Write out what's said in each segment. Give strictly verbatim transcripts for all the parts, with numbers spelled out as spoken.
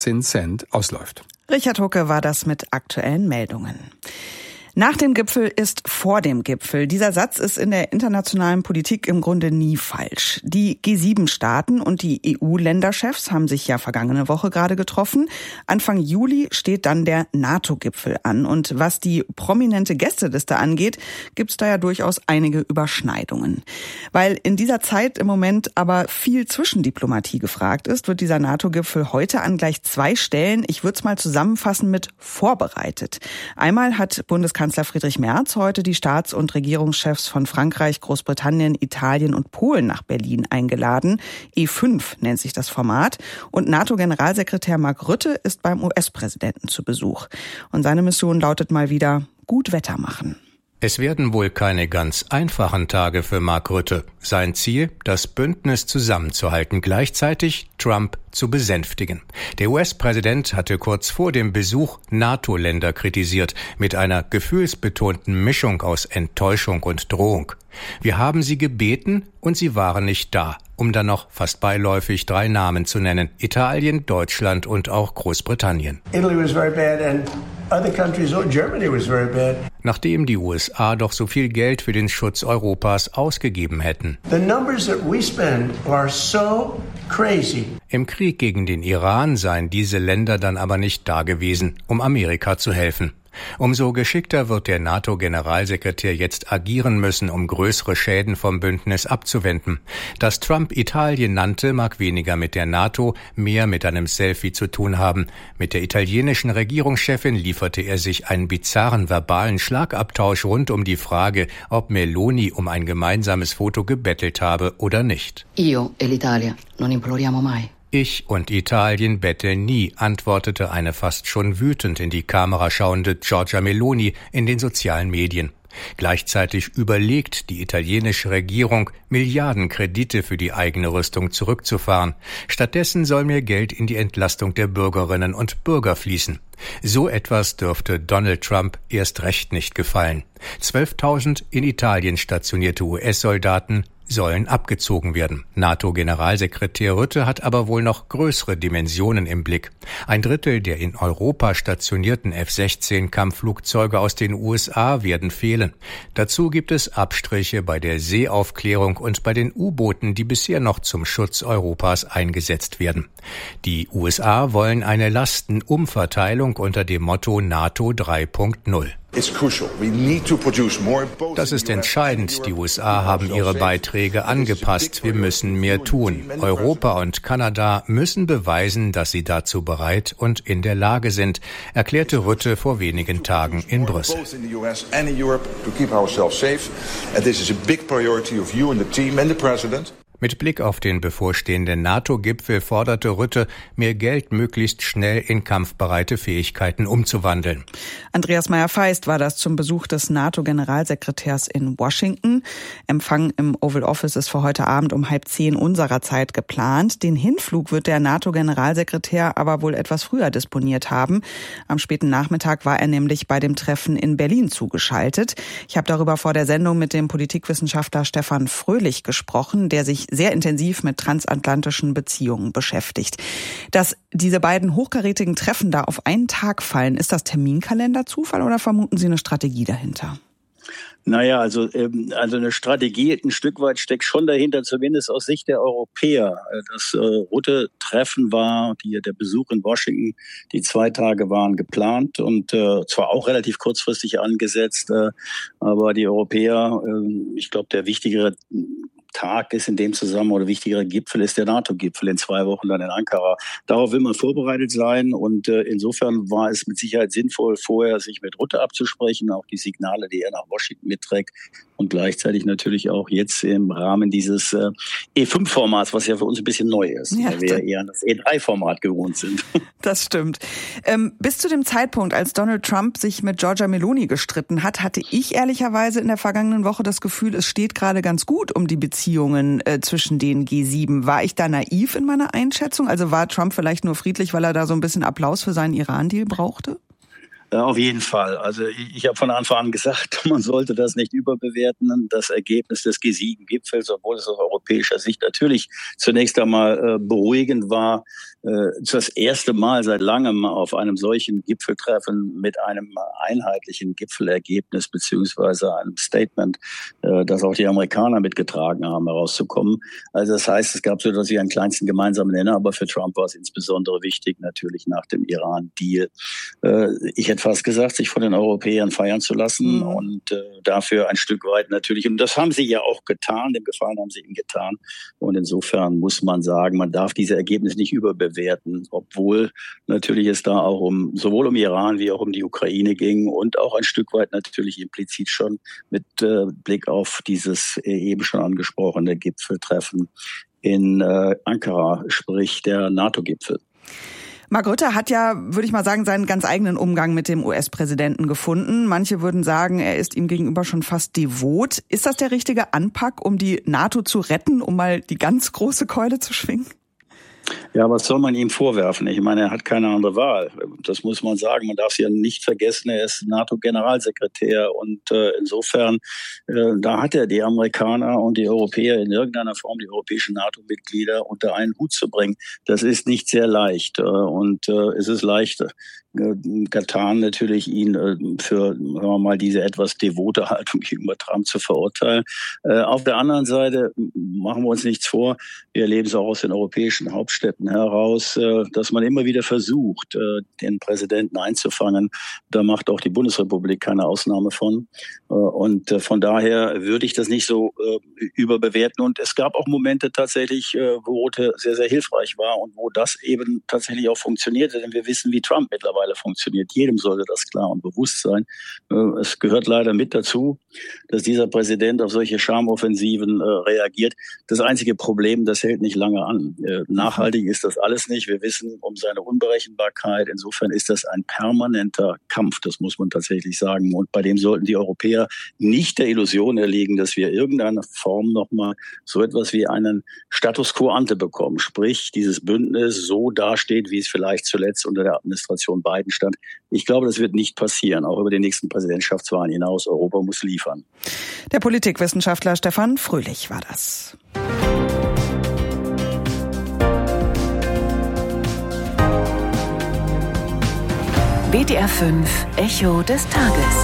Cent ausläuft. Richard Hucke war das mit aktuellen Meldungen. Nach dem Gipfel ist vor dem Gipfel. Dieser Satz ist in der internationalen Politik im Grunde nie falsch. Die G sieben Staaten und die E U-Länderchefs haben sich ja vergangene Woche gerade getroffen. Anfang Juli steht dann der NATO-Gipfel an. Und was die prominente Gästeliste angeht, gibt es da ja durchaus einige Überschneidungen. Weil in dieser Zeit im Moment aber viel Zwischendiplomatie gefragt ist, wird dieser NATO-Gipfel heute an gleich zwei Stellen, ich würde es mal zusammenfassen mit vorbereitet. Einmal hat Bundeskanzler Kanzler Friedrich Merz heute die Staats- und Regierungschefs von Frankreich, Großbritannien, Italien und Polen nach Berlin eingeladen. E fünf nennt sich das Format. Und NATO-Generalsekretär Mark Rutte ist beim U S-Präsidenten zu Besuch. Und seine Mission lautet mal wieder: gut Wetter machen. Es werden wohl keine ganz einfachen Tage für Mark Rutte. Sein Ziel, das Bündnis zusammenzuhalten, gleichzeitig Trump zu besänftigen. Der U S-Präsident hatte kurz vor dem Besuch NATO-Länder kritisiert, mit einer gefühlsbetonten Mischung aus Enttäuschung und Drohung. Wir haben sie gebeten und sie waren nicht da, um dann noch fast beiläufig drei Namen zu nennen: Italien, Deutschland und auch Großbritannien. Italy was very bad and other countries, oh, Germany was very bad. Nachdem die U S A doch so viel Geld für den Schutz Europas ausgegeben hätten. The numbers that we spend are so crazy. Im Krieg gegen den Iran seien diese Länder dann aber nicht da gewesen, um Amerika zu helfen. Umso geschickter wird der NATO-Generalsekretär jetzt agieren müssen, um größere Schäden vom Bündnis abzuwenden. Dass Trump Italien nannte, mag weniger mit der NATO, mehr mit einem Selfie zu tun haben. Mit der italienischen Regierungschefin lieferte er sich einen bizarren verbalen Schlagabtausch rund um die Frage, ob Meloni um ein gemeinsames Foto gebettelt habe oder nicht. Io e l'Italia non imploriamo mai. Ich und Italien betteln nie, antwortete eine fast schon wütend in die Kamera schauende Giorgia Meloni in den sozialen Medien. Gleichzeitig überlegt die italienische Regierung, Milliardenkredite für die eigene Rüstung zurückzufahren. Stattdessen soll mehr Geld in die Entlastung der Bürgerinnen und Bürger fließen. So etwas dürfte Donald Trump erst recht nicht gefallen. zwölftausend in Italien stationierte U S-Soldaten sollen abgezogen werden. NATO-Generalsekretär Rutte hat aber wohl noch größere Dimensionen im Blick. Ein Drittel der in Europa stationierten F sechzehn Kampfflugzeuge aus den U S A werden fehlen. Dazu gibt es Abstriche bei der Seeaufklärung und bei den U-Booten, die bisher noch zum Schutz Europas eingesetzt werden. Die U S A wollen eine Lastenumverteilung unter dem Motto NATO drei Punkt null. Das ist entscheidend. Die U S A haben ihre Beiträge angepasst. Wir müssen mehr tun. Europa und Kanada müssen beweisen, dass sie dazu bereit und in der Lage sind, erklärte Rutte vor wenigen Tagen in Brüssel. Mit Blick auf den bevorstehenden NATO-Gipfel forderte Rutte, mehr Geld möglichst schnell in kampfbereite Fähigkeiten umzuwandeln. Andreas Meyer-Feist war das zum Besuch des NATO-Generalsekretärs in Washington. Empfang im Oval Office ist für heute Abend um halb zehn unserer Zeit geplant. Den Hinflug wird der NATO-Generalsekretär aber wohl etwas früher disponiert haben. Am späten Nachmittag war er nämlich bei dem Treffen in Berlin zugeschaltet. Ich habe darüber vor der Sendung mit dem Politikwissenschaftler Stefan Fröhlich gesprochen, der sich sehr intensiv mit transatlantischen Beziehungen beschäftigt. Dass diese beiden hochkarätigen Treffen da auf einen Tag fallen, ist das Terminkalender-Zufall oder vermuten Sie eine Strategie dahinter? Naja, also, ähm, also eine Strategie ein Stück weit steckt schon dahinter, zumindest aus Sicht der Europäer. Das äh, Rutte-Treffen war, die, der Besuch in Washington, die zwei Tage waren geplant und äh, zwar auch relativ kurzfristig angesetzt, äh, aber die Europäer, äh, ich glaube, der wichtigere Tag ist in dem Zusammenhang oder wichtigerer Gipfel ist der NATO-Gipfel in zwei Wochen dann in Ankara. Darauf will man vorbereitet sein und äh, insofern war es mit Sicherheit sinnvoll, vorher sich mit Rutte abzusprechen, auch die Signale, die er nach Washington mitträgt und gleichzeitig natürlich auch jetzt im Rahmen dieses äh, E fünf Formats, was ja für uns ein bisschen neu ist, ja, weil wir eher an das E drei Format gewohnt sind. Das stimmt. Ähm, bis zu dem Zeitpunkt, als Donald Trump sich mit Giorgia Meloni gestritten hat, hatte ich ehrlicherweise in der vergangenen Woche das Gefühl, es steht gerade ganz gut um die Beziehungen Beziehungen äh, zwischen den G sieben. War ich da naiv in meiner Einschätzung? Also war Trump vielleicht nur friedlich, weil er da so ein bisschen Applaus für seinen Iran-Deal brauchte? Auf jeden Fall. Also ich, ich habe von Anfang an gesagt, man sollte das nicht überbewerten. Das Ergebnis des G sieben Gipfels, obwohl es aus europäischer Sicht natürlich zunächst einmal äh, beruhigend war, äh, das erste Mal seit langem auf einem solchen Gipfeltreffen mit einem einheitlichen Gipfelergebnis beziehungsweise einem Statement, äh, das auch die Amerikaner mitgetragen haben, herauszukommen. Also das heißt, es gab so dass sie einen kleinsten gemeinsamen Nenner, aber für Trump war es insbesondere wichtig, natürlich nach dem Iran-Deal. Äh, ich hätte fast gesagt, sich von den Europäern feiern zu lassen mhm. und äh, dafür ein Stück weit natürlich, und das haben sie ja auch getan, dem Gefallen haben sie ihnen getan. Und insofern muss man sagen, man darf diese Ergebnisse nicht überbewerten, obwohl natürlich es da auch um sowohl um Iran wie auch um die Ukraine ging und auch ein Stück weit natürlich implizit schon mit äh, Blick auf dieses äh, eben schon angesprochene Gipfeltreffen in äh, Ankara, sprich der NATO-Gipfel. Mark Rutte hat ja, würde ich mal sagen, seinen ganz eigenen Umgang mit dem U S-Präsidenten gefunden. Manche würden sagen, er ist ihm gegenüber schon fast devot. Ist das der richtige Anpack, um die NATO zu retten, um mal die ganz große Keule zu schwingen? Ja, was soll man ihm vorwerfen? Ich meine, er hat keine andere Wahl. Das muss man sagen. Man darf es ja nicht vergessen, er ist NATO-Generalsekretär. Und äh, insofern, äh, da hat er die Amerikaner und die Europäer in irgendeiner Form, die europäischen NATO-Mitglieder, unter einen Hut zu bringen. Das ist nicht sehr leicht. Äh, und äh, es ist leicht getan, natürlich ihn äh, für, sagen wir mal, diese etwas devote Haltung gegenüber Trump zu verurteilen. Äh, auf der anderen Seite machen wir uns nichts vor. Wir erleben es auch aus den europäischen Hauptstädten heraus, äh, dass man immer wieder versucht, äh, den Präsidenten einzufangen. Da macht auch die Bundesrepublik keine Ausnahme von. Äh, und äh, von daher würde ich das nicht so äh, überbewerten. Und es gab auch Momente tatsächlich, äh, wo Rote sehr, sehr hilfreich war und wo das eben tatsächlich auch funktionierte. Denn wir wissen, wie Trump mittlerweile funktioniert. Jedem sollte das klar und bewusst sein. Es gehört leider mit dazu, dass dieser Präsident auf solche Charmoffensiven äh, reagiert. Das einzige Problem, das hält nicht lange an. Äh, nachhaltig ist das alles nicht. Wir wissen um seine Unberechenbarkeit. Insofern ist das ein permanenter Kampf, das muss man tatsächlich sagen. Und bei dem sollten die Europäer nicht der Illusion erliegen, dass wir irgendeiner Form nochmal so etwas wie einen Status quo ante bekommen. Sprich, dieses Bündnis so dasteht, wie es vielleicht zuletzt unter der Administration Biden stand. Ich glaube, das wird nicht passieren, auch über die nächsten Präsidentschaftswahlen hinaus. Europa muss liefern. Der Politikwissenschaftler Stefan Fröhlich war das. W D R fünf Echo des Tages.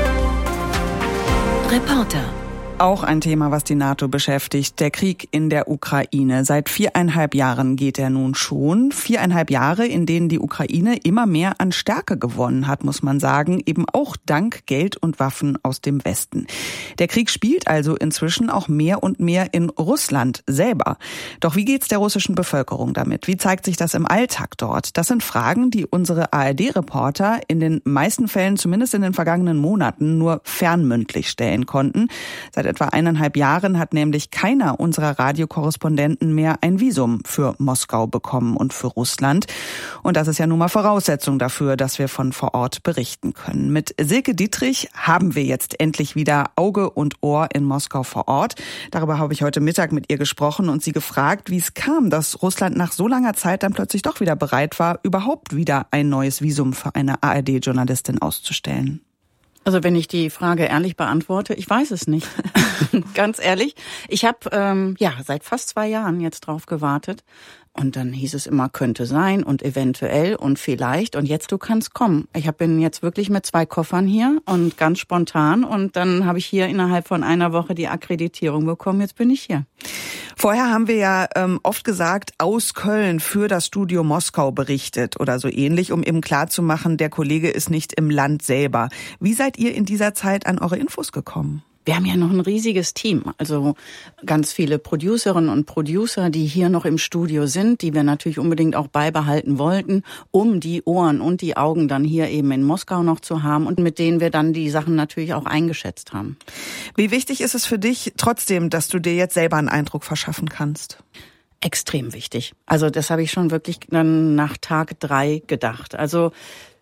Reporter. Auch ein Thema, was die NATO beschäftigt, der Krieg in der Ukraine. Seit viereinhalb Jahren geht er nun schon. Viereinhalb Jahre, in denen die Ukraine immer mehr an Stärke gewonnen hat, muss man sagen, eben auch dank Geld und Waffen aus dem Westen. Der Krieg spielt also inzwischen auch mehr und mehr in Russland selber. Doch wie geht's der russischen Bevölkerung damit? Wie zeigt sich das im Alltag dort? Das sind Fragen, die unsere A R D-Reporter in den meisten Fällen, zumindest in den vergangenen Monaten, nur fernmündlich stellen konnten. Seit etwa eineinhalb Jahren hat nämlich keiner unserer Radiokorrespondenten mehr ein Visum für Moskau bekommen und für Russland. Und das ist ja nun mal Voraussetzung dafür, dass wir von vor Ort berichten können. Mit Silke Dietrich haben wir jetzt endlich wieder Auge und Ohr in Moskau vor Ort. Darüber habe ich heute Mittag mit ihr gesprochen und sie gefragt, wie es kam, dass Russland nach so langer Zeit dann plötzlich doch wieder bereit war, überhaupt wieder ein neues Visum für eine A R D-Journalistin auszustellen. Also wenn ich die Frage ehrlich beantworte, ich weiß es nicht. Ganz ehrlich. Ich habe ähm, ja seit fast zwei Jahren jetzt drauf gewartet. Und dann hieß es immer, könnte sein und eventuell und vielleicht. Und jetzt, du kannst kommen. Ich bin jetzt wirklich mit zwei Koffern hier und ganz spontan. Und dann habe ich hier innerhalb von einer Woche die Akkreditierung bekommen. Jetzt bin ich hier. Vorher haben wir ja ähm, oft gesagt, aus Köln für das Studio Moskau berichtet oder so ähnlich, um eben klarzumachen, der Kollege ist nicht im Land selber. Wie seid ihr in dieser Zeit an eure Infos gekommen? Wir haben ja noch ein riesiges Team, also ganz viele Producerinnen und Producer, die hier noch im Studio sind, die wir natürlich unbedingt auch beibehalten wollten, um die Ohren und die Augen dann hier eben in Moskau noch zu haben und mit denen wir dann die Sachen natürlich auch eingeschätzt haben. Wie wichtig ist es für dich trotzdem, dass du dir jetzt selber einen Eindruck verschaffen kannst? Extrem wichtig. Also das habe ich schon wirklich dann nach Tag drei gedacht. Also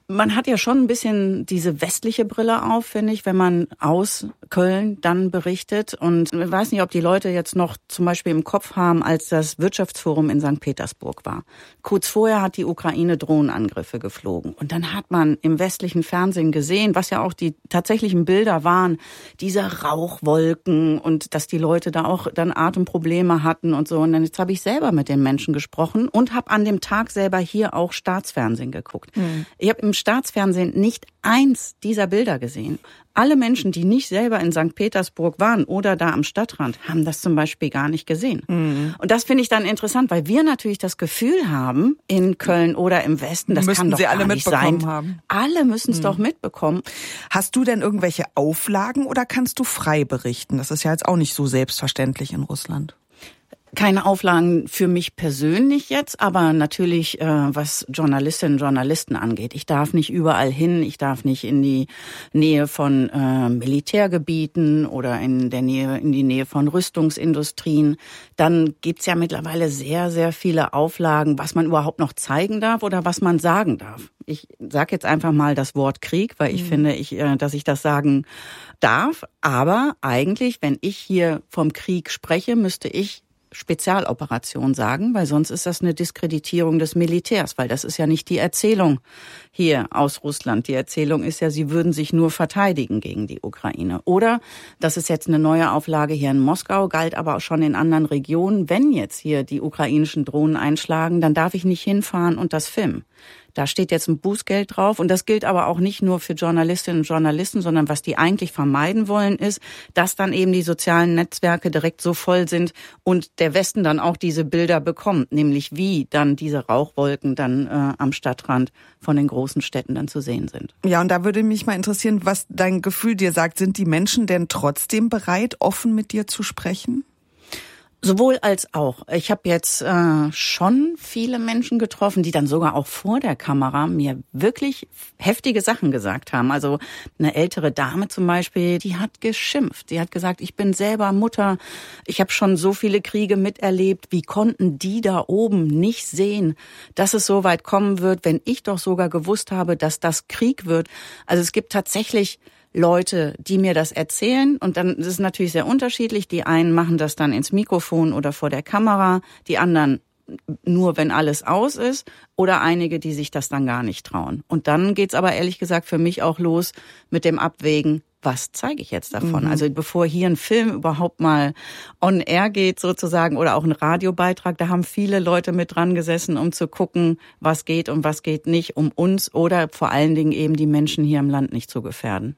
Man hat ja schon ein bisschen diese westliche Brille auf, finde ich, wenn man aus Köln dann berichtet. Und ich weiß nicht, ob die Leute jetzt noch zum Beispiel im Kopf haben, als das Wirtschaftsforum in Sankt Petersburg war. Kurz vorher hat die Ukraine Drohnenangriffe geflogen. Und dann hat man im westlichen Fernsehen gesehen, was ja auch die tatsächlichen Bilder waren, diese Rauchwolken und dass die Leute da auch dann Atemprobleme hatten und so. Und dann jetzt habe ich selber mit den Menschen gesprochen und habe an dem Tag selber hier auch Staatsfernsehen geguckt. Mhm. Ich habe im Staatsfernsehen nicht eins dieser Bilder gesehen. Alle Menschen, die nicht selber in Sankt Petersburg waren oder da am Stadtrand, haben das zum Beispiel gar nicht gesehen. Mhm. Und das finde ich dann interessant, weil wir natürlich das Gefühl haben, in Köln oder im Westen, das müssen kann doch Sie alle gar nicht mitbekommen sein. Haben. Alle müssen es mhm. doch mitbekommen. Hast du denn irgendwelche Auflagen oder kannst du frei berichten? Das ist ja jetzt auch nicht so selbstverständlich in Russland. Keine Auflagen für mich persönlich jetzt, aber natürlich, äh, was Journalistinnen und Journalisten angeht. Ich darf nicht überall hin, ich darf nicht in die Nähe von äh, Militärgebieten oder in der Nähe, in die Nähe von Rüstungsindustrien. Dann gibt's ja mittlerweile sehr, sehr viele Auflagen, was man überhaupt noch zeigen darf oder was man sagen darf. Ich sage jetzt einfach mal das Wort Krieg, weil ich mhm. finde, ich, äh, dass ich das sagen darf. Aber eigentlich, wenn ich hier vom Krieg spreche, müsste ich Spezialoperation sagen, weil sonst ist das eine Diskreditierung des Militärs, weil das ist ja nicht die Erzählung hier aus Russland. Die Erzählung ist ja, sie würden sich nur verteidigen gegen die Ukraine. Oder, das ist jetzt eine neue Auflage hier in Moskau, galt aber auch schon in anderen Regionen, wenn jetzt hier die ukrainischen Drohnen einschlagen, dann darf ich nicht hinfahren und das filmen. Da steht jetzt ein Bußgeld drauf und das gilt aber auch nicht nur für Journalistinnen und Journalisten, sondern was die eigentlich vermeiden wollen ist, dass dann eben die sozialen Netzwerke direkt so voll sind und der Westen dann auch diese Bilder bekommt, nämlich wie dann diese Rauchwolken dann äh, am Stadtrand von den großen Städten dann zu sehen sind. Ja, und da würde mich mal interessieren, was dein Gefühl dir sagt. Sind die Menschen denn trotzdem bereit, offen mit dir zu sprechen? Sowohl als auch. Ich habe jetzt äh, schon viele Menschen getroffen, die dann sogar auch vor der Kamera mir wirklich heftige Sachen gesagt haben. Also eine ältere Dame zum Beispiel, die hat geschimpft. Die hat gesagt, ich bin selber Mutter, ich habe schon so viele Kriege miterlebt. Wie konnten die da oben nicht sehen, dass es so weit kommen wird, wenn ich doch sogar gewusst habe, dass das Krieg wird? Also es gibt tatsächlich Leute, die mir das erzählen und dann ist es natürlich sehr unterschiedlich. Die einen machen das dann ins Mikrofon oder vor der Kamera, die anderen nur, wenn alles aus ist oder einige, die sich das dann gar nicht trauen. Und dann geht's aber ehrlich gesagt für mich auch los mit dem Abwägen, was zeige ich jetzt davon? Mhm. Also bevor hier ein Film überhaupt mal on air geht sozusagen oder auch ein Radiobeitrag, da haben viele Leute mit dran gesessen, um zu gucken, was geht und was geht nicht, um uns oder vor allen Dingen eben die Menschen hier im Land nicht zu gefährden.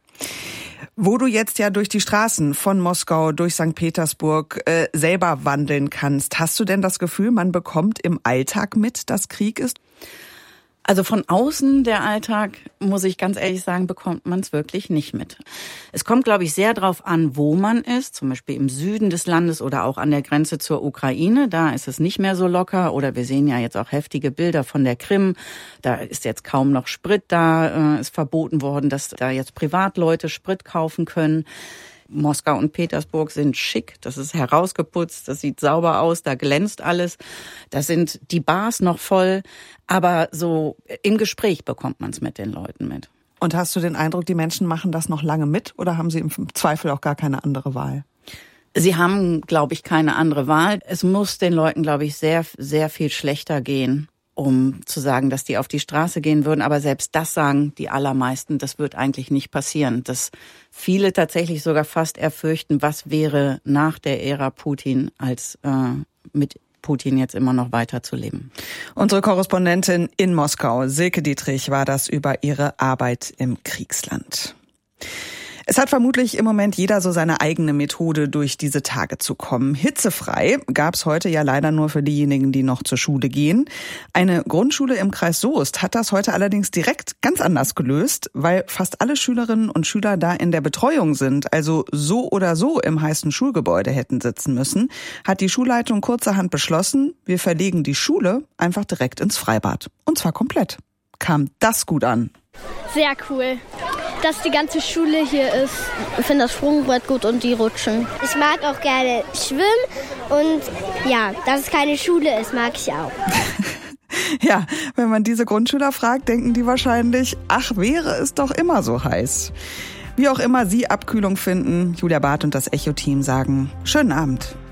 Wo du jetzt ja durch die Straßen von Moskau, durch Sankt Petersburg äh, selber wandeln kannst, hast du denn das Gefühl, man bekommt im Alltag mit, dass Krieg ist? Also von außen der Alltag, muss ich ganz ehrlich sagen, bekommt man es wirklich nicht mit. Es kommt, glaube ich, sehr drauf an, wo man ist, zum Beispiel im Süden des Landes oder auch an der Grenze zur Ukraine. Da ist es nicht mehr so locker. Oder wir sehen ja jetzt auch heftige Bilder von der Krim. Da ist jetzt kaum noch Sprit da. Ist verboten worden, dass da jetzt Privatleute Sprit kaufen können. Moskau und Petersburg sind schick, das ist herausgeputzt, das sieht sauber aus, da glänzt alles. Da sind die Bars noch voll, aber so im Gespräch bekommt man es mit den Leuten mit. Und hast du den Eindruck, die Menschen machen das noch lange mit oder haben sie im Zweifel auch gar keine andere Wahl? Sie haben, glaube ich, keine andere Wahl. Es muss den Leuten, glaube ich, sehr, sehr viel schlechter gehen, um zu sagen, dass die auf die Straße gehen würden. Aber selbst das sagen die allermeisten, das wird eigentlich nicht passieren. Dass viele tatsächlich sogar fast erfürchten, was wäre nach der Ära Putin, als äh, mit Putin jetzt immer noch weiter zu leben. Unsere Korrespondentin in Moskau, Silke Dietrich, war das über ihre Arbeit im Kriegsland. Es hat vermutlich im Moment jeder so seine eigene Methode, durch diese Tage zu kommen. Hitzefrei gab's heute ja leider nur für diejenigen, die noch zur Schule gehen. Eine Grundschule im Kreis Soest hat das heute allerdings direkt ganz anders gelöst, weil fast alle Schülerinnen und Schüler da in der Betreuung sind, also so oder so im heißen Schulgebäude hätten sitzen müssen, hat die Schulleitung kurzerhand beschlossen, wir verlegen die Schule einfach direkt ins Freibad. Und zwar komplett. Kam das gut an? Sehr cool, dass die ganze Schule hier ist. Ich finde das Sprungbrett gut und die Rutschen. Ich mag auch gerne schwimmen und ja, dass es keine Schule ist, mag ich auch. Ja, wenn man diese Grundschüler fragt, denken die wahrscheinlich, ach, wäre es doch immer so heiß. Wie auch immer Sie Abkühlung finden, Julia Barth und das Echo-Team sagen, schönen Abend.